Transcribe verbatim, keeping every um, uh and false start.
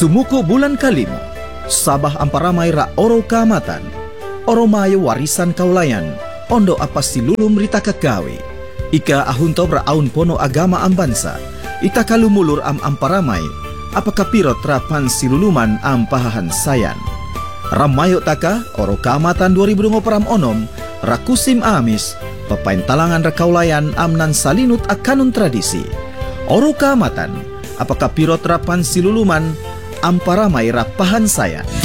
Sumuko bulan kalimo, sabah amparamay ra oro kamatan, oromayo warisan kaulayan, ondo apas silulum rita kagawi. Ika ahuntob ra aun pono agama am bansa, ita kalumulur am amparamay, apakah pirot rapan siluluman am pahahan sayan. Ramayo taka, oro kamatan dua ribu dua puluh onom, rakusim amis, pepaintalangan rakaulayan amnan salinut akanun tradisi. Oro kamatan, apakah pirot rapan siluluman amparamay rapahan sayan.